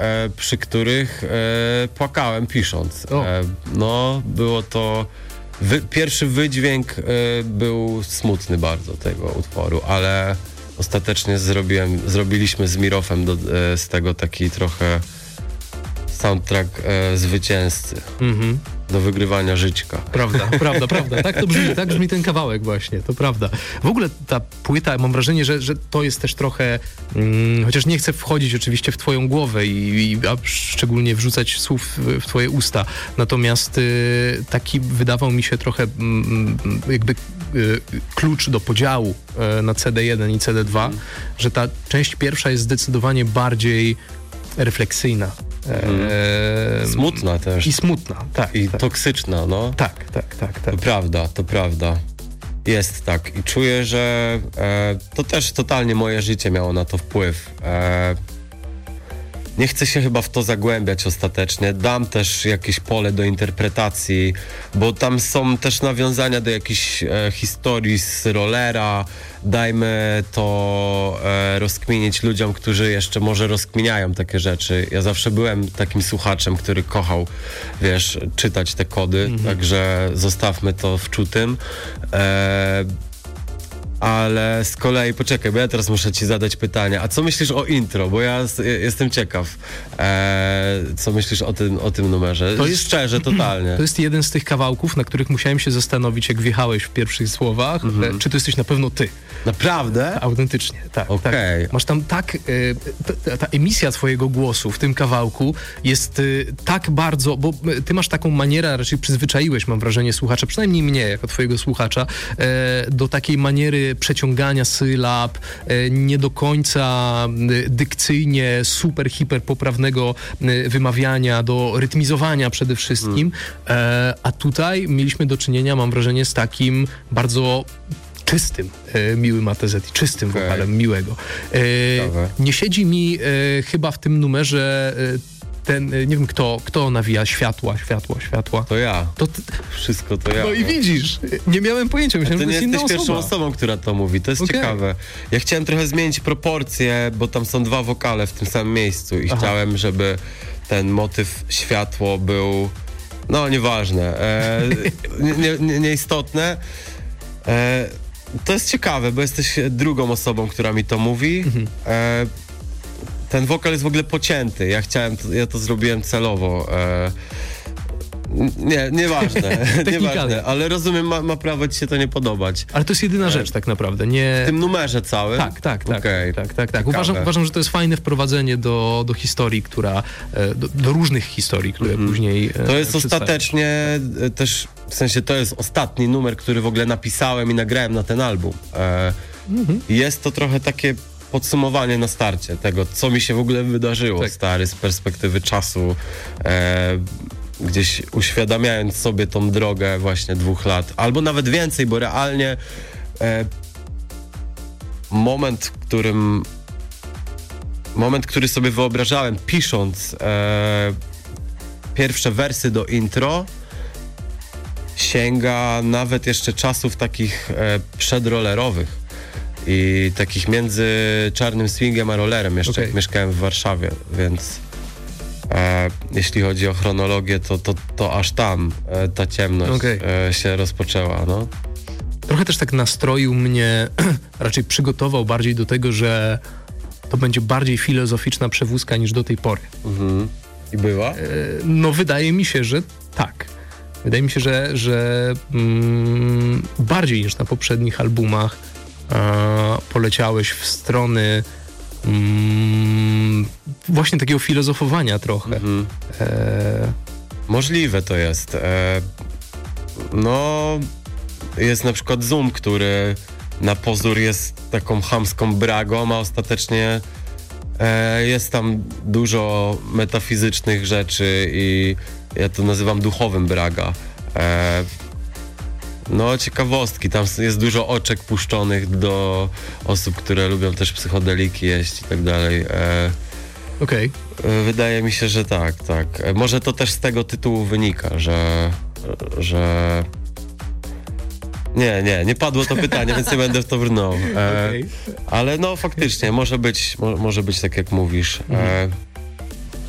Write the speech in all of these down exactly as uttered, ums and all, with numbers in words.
e, przy których e, płakałem pisząc. E, no, było to... Wy, pierwszy wydźwięk e, był smutny bardzo tego utworu, ale ostatecznie zrobiłem, zrobiliśmy z Mirofem do, e, z tego taki trochę soundtrack e, zwycięzcy. Mhm. Do wygrywania żyćka. Prawda, prawda, prawda. Tak to brzmi, tak brzmi ten kawałek właśnie, to prawda. W ogóle ta płyta, mam wrażenie, że, że to jest też trochę, mm, chociaż nie chcę wchodzić oczywiście w twoją głowę i, i a szczególnie wrzucać słów w, w twoje usta, natomiast y, taki wydawał mi się trochę mm, jakby y, klucz do podziału y, na C D jeden i C D dwa, mm. że ta część pierwsza jest zdecydowanie bardziej refleksyjna. Hmm. E, smutna też. I smutna, tak. I tak. toksyczna, no. Tak, tak, tak, tak. To prawda, to prawda. Jest tak. I czuję, że e, to też totalnie moje życie miało na to wpływ. E, nie chcę się chyba w to zagłębiać ostatecznie. Dam też jakieś pole do interpretacji, bo tam są też nawiązania do jakichś e, historii z rollera. Dajmy to e, rozkminić ludziom, którzy jeszcze może rozkminiają takie rzeczy. Ja zawsze byłem takim słuchaczem, który kochał, wiesz, czytać te kody, mm-hmm. także zostawmy to wczutym. E, ale z kolei, poczekaj, bo ja teraz muszę ci zadać pytanie. A co myślisz o intro? Bo ja s- jestem ciekaw, e, co myślisz o tym, o tym numerze? To jest, Szczerze, totalnie. To jest jeden z tych kawałków, na których musiałem się zastanowić, jak wjechałeś w pierwszych słowach, mm-hmm. czy to jesteś na pewno ty. Naprawdę? Autentycznie, tak. Okay. tak. Masz tam tak, y, ta, ta emisja twojego głosu w tym kawałku jest y, tak bardzo, bo ty masz taką manierę, raczej przyzwyczaiłeś, mam wrażenie, słuchacza, przynajmniej mnie, jako twojego słuchacza, y, do takiej maniery przeciągania sylab, y, nie do końca y, dykcyjnie super, hiper poprawnego y, wymawiania, do rytmizowania przede wszystkim, hmm. y, a tutaj mieliśmy do czynienia, mam wrażenie, z takim bardzo czystym, e, miłym A T Z i czystym okay. wokalem miłego. E, nie siedzi mi e, chyba w tym numerze e, ten, e, nie wiem kto, kto nawija światła, światła, światła. To ja. To t- Wszystko to ja. No i widzisz, nie miałem pojęcia, myślałem, że to jest inna osoba. Ty nie jesteś pierwszą osobą, która to mówi, to jest okay. ciekawe. Ja chciałem trochę zmienić proporcje, bo tam są dwa wokale w tym samym miejscu i Aha. chciałem, żeby ten motyw światło był, no nieważne, e, nie, nie, nieistotne. E, To jest ciekawe, bo jesteś drugą osobą, która mi to mówi. Mhm. E, ten wokal jest w ogóle pocięty. Ja chciałem, to, ja to zrobiłem celowo. E, nie, nieważne, nieważne, ale rozumiem, ma, ma prawo ci się to nie podobać. Ale to jest jedyna rzecz tak naprawdę, nie... W tym numerze całym? Tak, tak, tak, okay. tak, tak, tak. Uważam, uważam, że to jest fajne wprowadzenie do, do historii, która, do, do różnych historii, które mhm. później To jest ostatecznie też, w sensie to jest ostatni numer, który w ogóle napisałem i nagrałem na ten album. E, mhm. Jest to trochę takie podsumowanie na starcie tego, co mi się w ogóle wydarzyło, tak. stary, z perspektywy czasu. E, gdzieś uświadamiając sobie tą drogę właśnie dwóch lat, albo nawet więcej, bo realnie e, moment, w którym moment, który sobie wyobrażałem pisząc e, pierwsze wersy do intro, sięga nawet jeszcze czasów takich e, przedrollerowych i takich między czarnym swingiem a rollerem jeszcze, okay. jak mieszkałem w Warszawie, więc E, jeśli chodzi o chronologię, to, to, to aż tam e, ta ciemność okay. e, się rozpoczęła, no. Trochę też tak nastroił mnie, raczej przygotował bardziej do tego, że to będzie bardziej filozoficzna przewózka niż do tej pory. Mhm. I była? E, no wydaje mi się, że tak. Wydaje mi się, że, że mm, bardziej niż na poprzednich albumach e, poleciałeś w strony Mm, właśnie takiego filozofowania trochę. Mm-hmm. E... Możliwe to jest. E... No, jest na przykład Zoom, który na pozór jest taką chamską bragą, a ostatecznie e, jest tam dużo metafizycznych rzeczy i ja to nazywam duchowym braga. E... No, ciekawostki. Tam jest dużo oczek puszczonych do osób, które lubią też psychodeliki jeść i tak dalej. E, Okej. Okay. Wydaje mi się, że tak, tak. E, może to też z tego tytułu wynika, że... że... Nie, nie, nie padło to pytanie, więc nie będę w to brnął. E, okay. Ale no, faktycznie, może być, mo, może być tak, jak mówisz. E,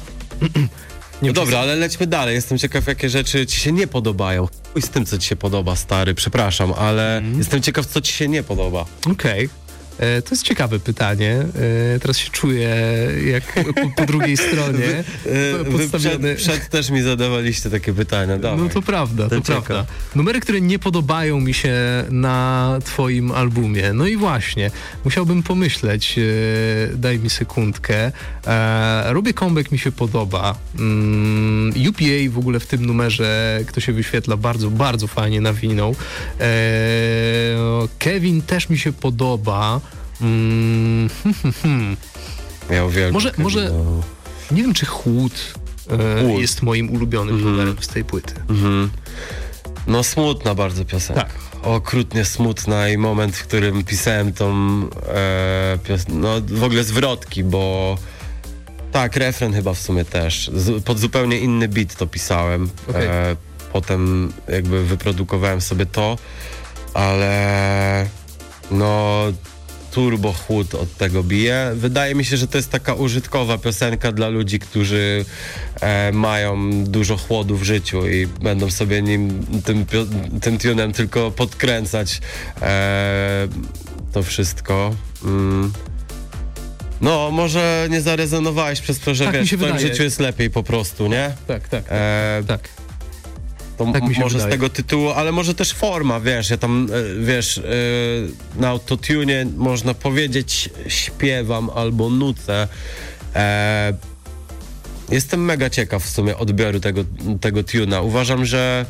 Nie No dobra, ale lećmy dalej. Jestem ciekaw, jakie rzeczy ci się nie podobają. Chuj z tym, co ci się podoba, stary, przepraszam, ale Mhm. jestem ciekaw, co ci się nie podoba. Okej. E, To jest ciekawe pytanie. E, Teraz się czuję jak po, po drugiej stronie. E, po- Wy podstawiony. przed, przed też mi zadawaliście takie pytania, dawaj. No to prawda, to Jestem prawda. ciekaw. Numery, które nie podobają mi się na twoim albumie. No i właśnie, musiałbym pomyśleć, e, daj mi sekundkę. E, Robię comeback mi się podoba. Mm, U P A w ogóle w tym numerze, kto się wyświetla, bardzo, bardzo fajnie nawinął. E, Kevin też mi się podoba. Mm, hmm, hmm, hmm. Ja uwielbiam Może- Kevina. może- Nie wiem, czy Chłód, e, Chłód. jest moim ulubionym Mhm. numerem z tej płyty. Mhm. No smutna bardzo piosenka. Tak. Okrutnie smutna i moment, w którym pisałem tą e, pios- no w ogóle zwrotki, bo tak, refren chyba w sumie też. Z, pod zupełnie inny beat to pisałem. Okej. E, potem jakby wyprodukowałem sobie to, ale no turbo chłód od tego bije. Wydaje mi się, że to jest taka użytkowa piosenka dla ludzi, którzy e, mają dużo chłodu w życiu i będą sobie nim, tym, pio- tym tunem tylko podkręcać e, to wszystko. Mm. No, może nie zarezonowałeś przez to, że Tak mi wiesz, się w twoim wydaje. życiu jest lepiej po prostu, nie? Tak, tak, E, tak. to Tak mi się może wydaje. z tego tytułu, ale może też forma, wiesz, ja tam, e, wiesz, e, na autotune można powiedzieć śpiewam albo nucę. E, jestem mega ciekaw w sumie odbioru tego, tego tuna. Uważam, że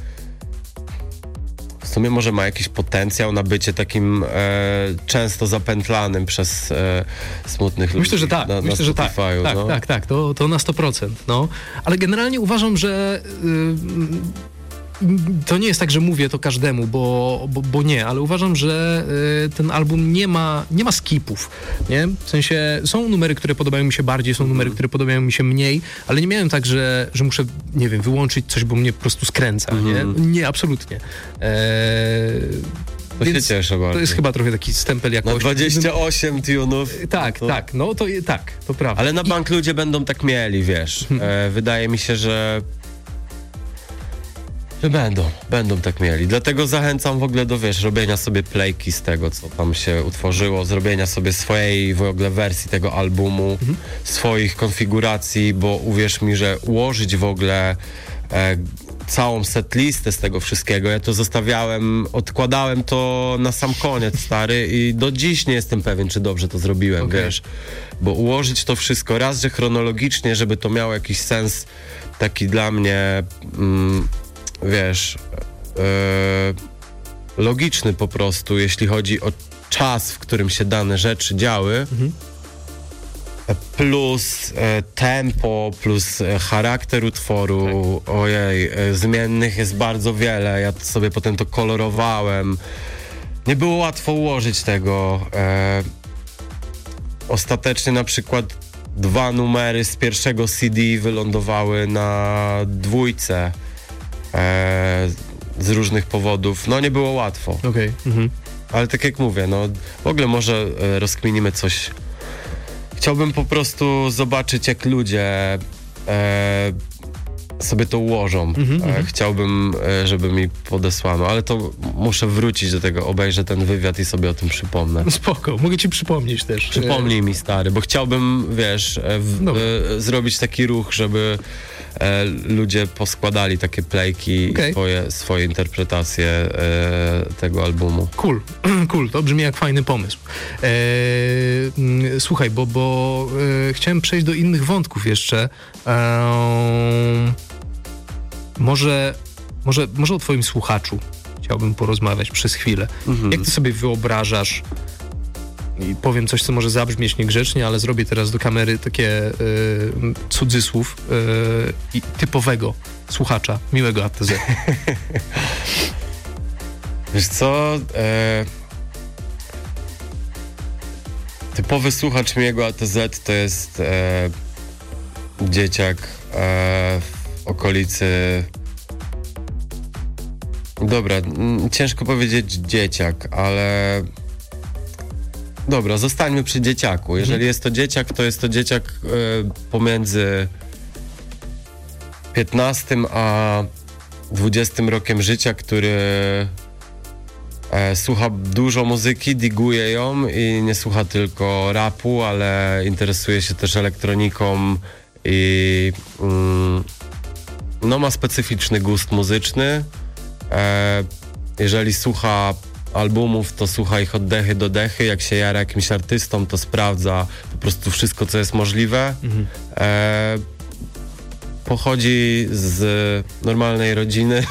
w sumie może ma jakiś potencjał na bycie takim e, często zapętlanym przez e, smutnych ludzi. Myślę, że tak. Na, Myślę, na że tak. Spotify'u, Tak, no. tak, tak. To, to na sto procent. No. Ale generalnie uważam, że y, to nie jest tak, że mówię to każdemu, bo, bo, bo nie, ale uważam, że y, ten album nie ma, nie ma skipów, nie? W sensie są numery, które podobają mi się bardziej, są numery, które podobają mi się mniej, ale nie miałem tak, że, że muszę, nie wiem, wyłączyć coś, bo mnie po prostu skręca, Mhm. nie? Nie, absolutnie. Eee, To się więc cieszę bardzo. to jest chyba trochę taki stempel Na jakości. dwadzieścia osiem tunów. Tak, to... tak, no to tak, to prawda. Ale na I- bank ludzie będą tak mieli, wiesz. E, wydaje mi się, że że będą, będą tak mieli. Dlatego zachęcam w ogóle do, wiesz, robienia sobie playki z tego, co tam się utworzyło, zrobienia sobie swojej w ogóle wersji tego albumu, Mhm. swoich konfiguracji, bo uwierz mi, że ułożyć w ogóle e, całą setlistę z tego wszystkiego, ja to zostawiałem, odkładałem to na sam koniec, stary, i do dziś nie jestem pewien, czy dobrze to zrobiłem, Okej. wiesz. Bo ułożyć to wszystko raz, że chronologicznie, żeby to miało jakiś sens taki dla mnie, mm, wiesz, e, logiczny po prostu, jeśli chodzi o czas, w którym się dane rzeczy działy, Mhm. plus e, tempo, plus e, charakter utworu, ojej, e, zmiennych jest bardzo wiele, ja sobie potem to kolorowałem. Nie było łatwo ułożyć tego. E, ostatecznie na przykład dwa numery z pierwszego C D wylądowały na dwójce e, z różnych powodów. No nie było łatwo, Okej. Mhm. ale tak jak mówię, no w ogóle może e, rozkminimy coś. Chciałbym po prostu zobaczyć, jak ludzie e, sobie to ułożą. Mhm, e, mhm. chciałbym, e, żeby mi podesłano, ale to muszę wrócić do tego, obejrzę ten wywiad i sobie o tym przypomnę. Spoko, mogę ci przypomnieć też. Przypomnij mi, stary, bo chciałbym, wiesz, e, w, Dobra. e, zrobić taki ruch, żeby e, ludzie poskładali takie playki, Okej. swoje, swoje interpretacje e, tego albumu. Cool, cool, to brzmi jak fajny pomysł. E, mm, słuchaj, bo, bo e, chciałem przejść do innych wątków jeszcze. E, może, może, może o twoim słuchaczu chciałbym porozmawiać przez chwilę. Mhm. Jak ty sobie wyobrażasz, i powiem coś, co może zabrzmieć niegrzecznie, ale zrobię teraz do kamery takie e, cudzysłów e, i typowego słuchacza, miłego A T Z. Wiesz co? E, typowy słuchacz miłego A T Z to jest e, dzieciak e, w okolicy... Dobra, m, ciężko powiedzieć dzieciak, ale... Dobra, zostańmy przy dzieciaku. Jeżeli jest to dzieciak, to jest to dzieciak e, pomiędzy piętnastym a dwudziestym rokiem życia, który e, słucha dużo muzyki, diguje ją i nie słucha tylko rapu, ale interesuje się też elektroniką i mm, no ma specyficzny gust muzyczny. E, jeżeli słucha albumów, to słucha ich od dechy do dechy. Jak się jara jakimś artystą, to sprawdza po prostu wszystko, co jest możliwe. Mhm. E, pochodzi z normalnej rodziny.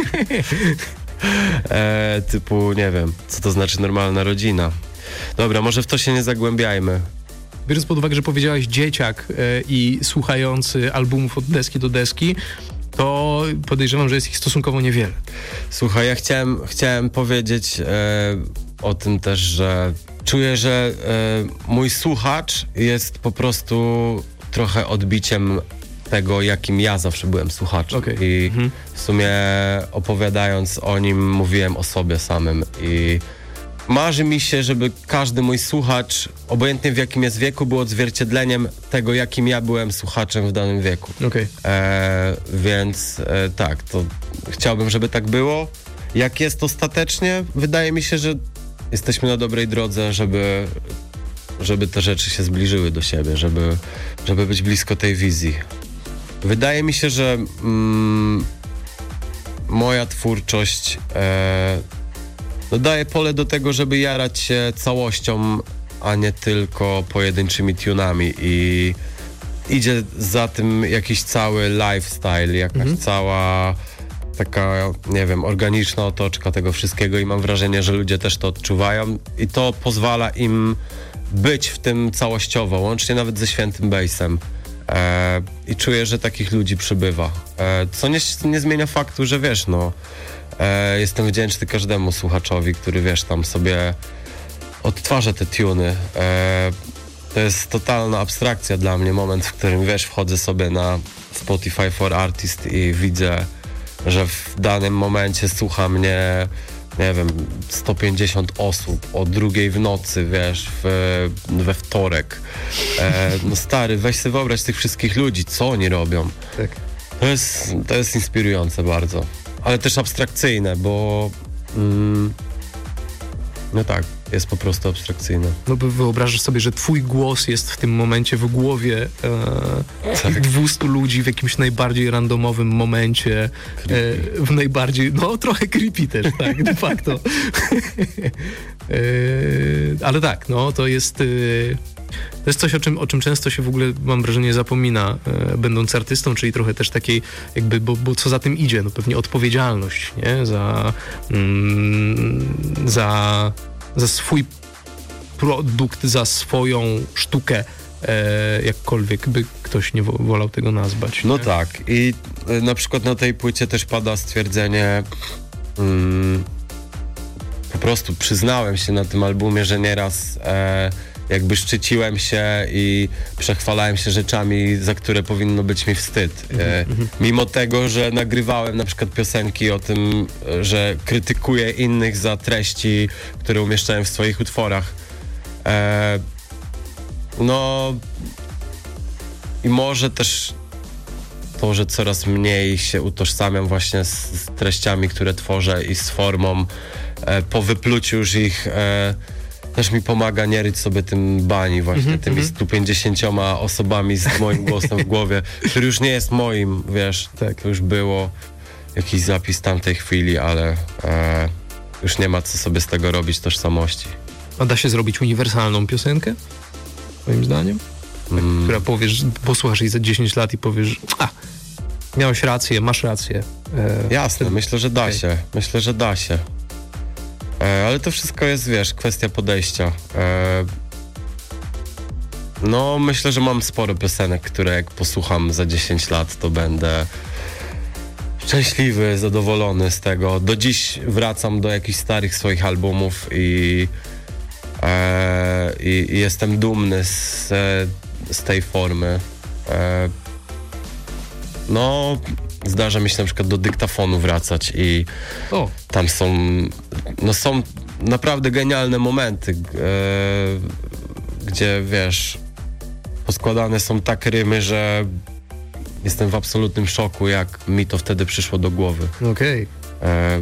e, typu, nie wiem, co to znaczy normalna rodzina. Dobra, może w to się nie zagłębiajmy. Biorąc pod uwagę, że powiedziałeś dzieciak e, i słuchający albumów od deski do deski, to podejrzewam, że jest ich stosunkowo niewiele. Słuchaj, ja chciałem, chciałem powiedzieć e, o tym też, że czuję, że e, mój słuchacz jest po prostu trochę odbiciem tego, jakim ja zawsze byłem słuchaczem. Okay. I mhm. w sumie opowiadając o nim, mówiłem o sobie samym i marzy mi się, żeby każdy mój słuchacz, obojętnie w jakim jest wieku, był odzwierciedleniem tego, jakim ja byłem słuchaczem w danym wieku. Okay. E, więc e, tak, to chciałbym, żeby tak było. Jak jest ostatecznie, wydaje mi się, że jesteśmy na dobrej drodze, żeby, żeby te rzeczy się zbliżyły do siebie, żeby, żeby być blisko tej wizji. Wydaje mi się, że mm, moja twórczość e, no daje pole do tego, żeby jarać się całością, a nie tylko pojedynczymi tunami i idzie za tym jakiś cały lifestyle, jakaś mhm. cała taka, nie wiem, organiczna otoczka tego wszystkiego i mam wrażenie, że ludzie też to odczuwają i to pozwala im być w tym całościowo, łącznie nawet ze Świętym Bassem. E, I czuję, że takich ludzi przybywa. E, co nie, nie zmienia faktu, że wiesz, no e, jestem wdzięczny każdemu słuchaczowi, który wiesz, tam sobie odtwarza te tuny. E, to jest totalna abstrakcja dla mnie, moment, w którym wiesz, wchodzę sobie na Spotify for Artists i widzę, że w danym momencie słucha mnie, nie wiem, sto pięćdziesiąt osób o drugiej w nocy, wiesz, w, we wtorek. E, no stary, weź sobie wyobraź tych wszystkich ludzi, co oni robią. Tak. To jest, to jest inspirujące bardzo, ale też abstrakcyjne, bo mm, no tak, jest po prostu abstrakcyjne. No bo wyobrażasz sobie, że twój głos jest w tym momencie w głowie e, tak. dwustu ludzi w jakimś najbardziej randomowym momencie, e, w najbardziej, no trochę creepy też, tak, de facto. e, ale tak, no to jest... E, To jest coś, o czym, o czym często się w ogóle, mam wrażenie, zapomina, e, będąc artystą, czyli trochę też takiej jakby, bo, bo co za tym idzie? No pewnie odpowiedzialność, nie? Za, mm, za, za swój produkt, za swoją sztukę, e, jakkolwiek by ktoś nie wo- wolał tego nazwać. No nie? tak. I e, na przykład na tej płycie też pada stwierdzenie, mm, po prostu przyznałem się na tym albumie, że nieraz e, jakby szczyciłem się i przechwalałem się rzeczami, za które powinno być mi wstyd. E, mm-hmm. Mimo tego, że nagrywałem na przykład piosenki o tym, że krytykuję innych za treści, które umieszczałem w swoich utworach. E, no i może też to, że coraz mniej się utożsamiam właśnie z, z treściami, które tworzę i z formą, e, po wypluciu już ich e, też mi pomaga nie ryć sobie tym bani właśnie, mm-hmm, tymi mm-hmm. stu pięćdziesięcioma osobami z moim głosem w głowie, który już nie jest moim, wiesz, tak, to już było jakiś zapis tamtej chwili, ale e, już nie ma co sobie z tego robić tożsamości. A da się zrobić uniwersalną piosenkę? Moim zdaniem? Mm. Która powiesz, posłuchasz jej za dziesięć lat i powiesz, a, miałeś rację, masz rację. E, Jasne, ty... myślę, że da okay. się. Myślę, że da się. E, ale to wszystko jest, wiesz, kwestia podejścia. E, no, myślę, że mam sporo piosenek, które jak posłucham za dziesięć lat, to będę szczęśliwy, zadowolony z tego. Do dziś wracam do jakichś starych swoich albumów i, e, i, i jestem dumny z, z tej formy. E, no, zdarza mi się na przykład do dyktafonu wracać i o. tam są, no są naprawdę genialne momenty, e, gdzie, wiesz, poskładane są tak rymy, że jestem w absolutnym szoku, jak mi to wtedy przyszło do głowy. Okej. E,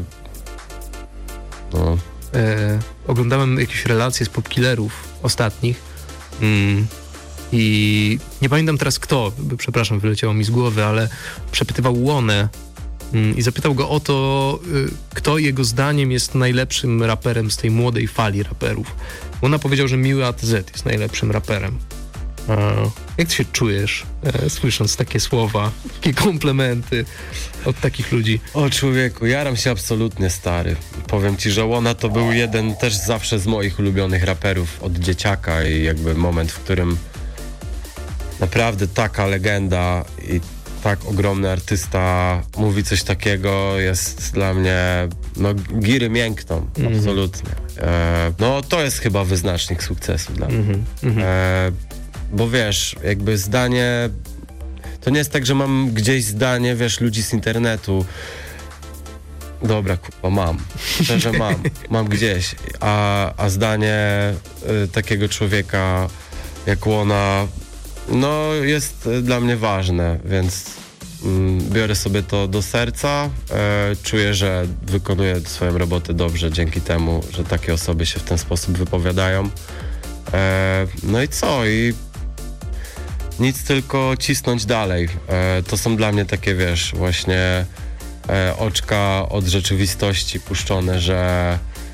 no. E, oglądałem jakieś relacje z popkillerów ostatnich mm, i nie pamiętam teraz kto, przepraszam, wyleciało mi z głowy, ale przepytywał Łonę mm, i zapytał go o to, y, kto jego zdaniem jest najlepszym raperem z tej młodej fali raperów. Łona powiedział, że Miły A T Z jest najlepszym raperem. A jak ty się czujesz, e, słysząc takie słowa, takie komplementy od takich ludzi? O człowieku, jaram się absolutnie, stary. Powiem ci, że Łona to był jeden też zawsze z moich ulubionych raperów od dzieciaka i jakby moment, w którym naprawdę taka legenda i tak ogromny artysta mówi coś takiego, jest dla mnie, no, giry miękną, mm-hmm. absolutnie. E, no to jest chyba wyznacznik sukcesu dla mnie. Mm-hmm. E, bo wiesz, jakby zdanie, to nie jest tak, że mam gdzieś zdanie, wiesz, ludzi z internetu. Dobra, kurwa, mam. Szczerze mam. Mam gdzieś. A, a zdanie y, takiego człowieka jak Łona, no jest y, dla mnie ważne, więc y, biorę sobie to do serca. Y, czuję, że wykonuję swoją robotę dobrze dzięki temu, że takie osoby się w ten sposób wypowiadają. Y, no i co? I nic, tylko cisnąć dalej. E, to są dla mnie takie, wiesz, właśnie e, oczka od rzeczywistości puszczone, że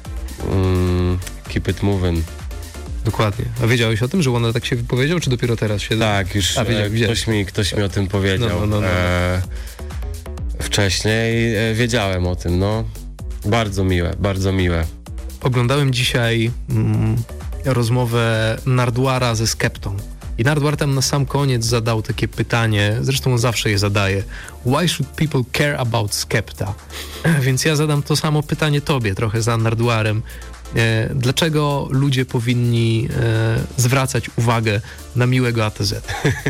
mm, keep it moving. Dokładnie. A wiedziałeś o tym, że Łona tak się wypowiedział, czy dopiero teraz się... Tak, już A, wiedział, e, ktoś, mi, ktoś mi o tym powiedział. No, no, no, no. E, wcześniej e, wiedziałem o tym, no. Bardzo miłe, bardzo miłe. Oglądałem dzisiaj mm, rozmowę Nardwuara ze Skeptą. I Nardwuar tam na sam koniec zadał takie pytanie, zresztą on zawsze je zadaje. Why should people care about Skepta? Więc ja zadam to samo pytanie tobie, trochę za Nardwuarem. E, dlaczego ludzie powinni e, zwracać uwagę na Miłego A T Z?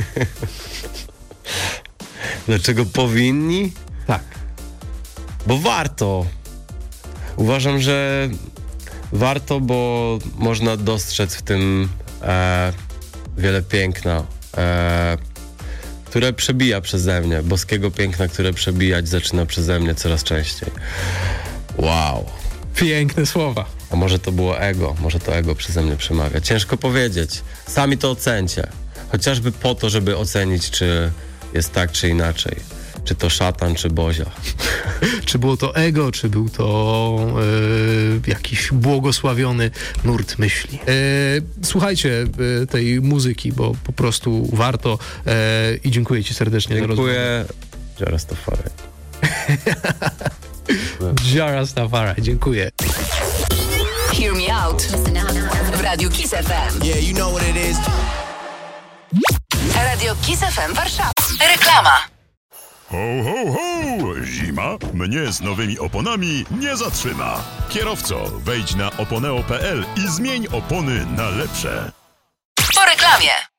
Dlaczego powinni? Tak. Bo warto. Uważam, że warto, bo można dostrzec w tym e, wiele piękna, e, które przebija przeze mnie. Boskiego piękna, które przebijać zaczyna przeze mnie coraz częściej. Wow. Piękne słowa. A może to było ego, może to ego przeze mnie przemawia. Ciężko powiedzieć. Sami to ocencie. Chociażby po to, żeby ocenić, czy jest tak, czy inaczej. Czy to szatan, czy Bozia. Czy było to ego, czy był to e, jakiś błogosławiony nurt myśli. E, słuchajcie e, tej muzyki, bo po prostu warto e, i dziękuję ci serdecznie za rozmowę. Dziękuję. Jah Rastafari. Jah Rastafari, dziękuję. Hear me out w Radiu Kiss F M. Yeah, you know what it is. Radio Kiss F M Warszawa. Reklama. Ho, ho, ho! Zima mnie z nowymi oponami nie zatrzyma. Kierowco, wejdź na oponeo kropka p l i zmień opony na lepsze. Po reklamie.